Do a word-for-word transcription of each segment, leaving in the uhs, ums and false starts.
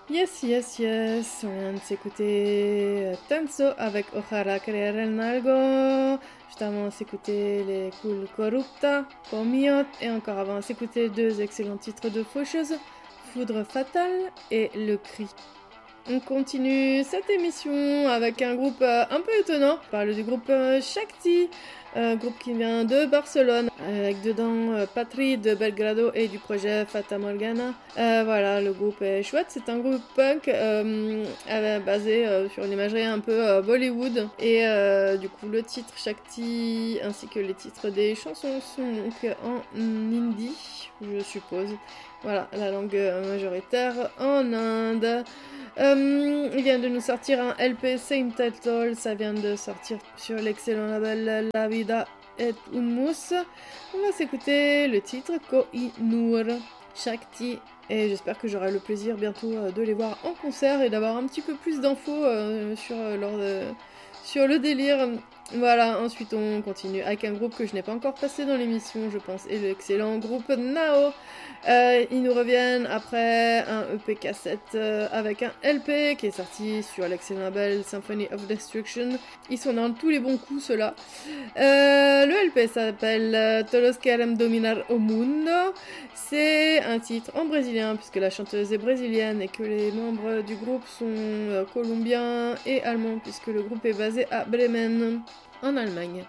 Yes, yes, yes, on vient de s'écouter Tenso avec Ojara Creer en Algo. Juste avant, on s'écouter les Cool Corrupta, Pomiot, et encore avant, on s'écouter deux excellents titres de faucheuse, Foudre Fatale et Le Cri. On continue cette émission avec un groupe euh, un peu étonnant. On parle du groupe euh, Shakti, un groupe qui vient de Barcelone, avec dedans euh, Patri de Belgrado et du projet Fata Morgana. Euh, voilà, le groupe est chouette, c'est un groupe punk euh, euh, basé euh, sur une imagerie un peu euh, Bollywood. Et euh, du coup, le titre Shakti ainsi que les titres des chansons sont donc en hindi, je suppose. Voilà, la langue majoritaire en Inde. Euh, il vient de nous sortir un L P Same Title, ça vient de sortir sur l'excellent label La Vida est un Mousse. On va s'écouter le titre Kohinoor Shakti et j'espère que j'aurai le plaisir bientôt de les voir en concert et d'avoir un petit peu plus d'infos euh, sur, leur, euh, sur le délire. Voilà, ensuite on continue avec un groupe que je n'ai pas encore passé dans l'émission, je pense, et l'excellent groupe Nao. Euh, ils nous reviennent après un E P cassette euh, avec un L P qui est sorti sur l'excellent label Symphony of Destruction. Ils sont dans tous les bons coups, ceux-là. Euh, le L P s'appelle euh, Todos Querem Dominar o Mundo. C'est un titre en brésilien puisque la chanteuse est brésilienne et que les membres du groupe sont euh, colombiens et allemands puisque le groupe est basé à Bremen, en Allemagne.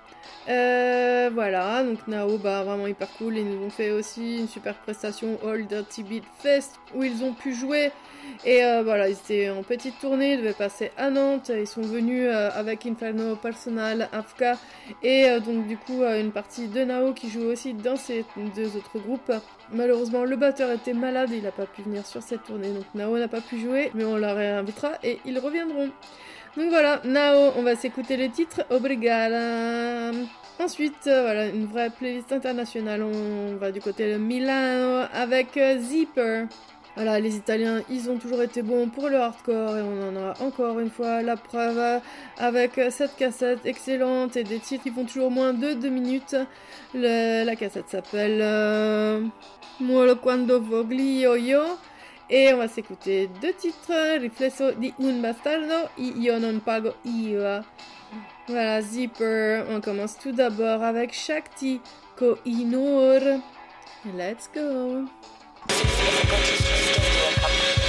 Euh, voilà, donc Nao, bah vraiment hyper cool. Ils nous ont fait aussi une super prestation All Dirty Beat Fest où ils ont pu jouer. Et euh, voilà, ils étaient en petite tournée, ils devaient passer à Nantes. Ils sont venus euh, avec Inferno Personal, Afka et euh, donc du coup euh, une partie de Nao qui joue aussi dans ces deux autres groupes. Malheureusement, le batteur était malade et il n'a pas pu venir sur cette tournée. Donc Nao n'a pas pu jouer, mais on leur réinvitera et ils reviendront. Donc voilà, Nao, on va s'écouter les titres Obrigada. Ensuite, euh, voilà, une vraie playlist internationale. On va du côté de Milano avec euh, Zipper. Voilà, les Italiens, ils ont toujours été bons pour le hardcore et on en a encore une fois la preuve avec cette cassette excellente et des titres qui font toujours moins de deux minutes. Le, la cassette s'appelle euh, Muolo quando voglio io. Et on va s'écouter deux titres, Riflesso di un bastardo et Io non pago I V A. Voilà, Zipper. On commence tout d'abord avec Shakti Kohinoor. Let's go.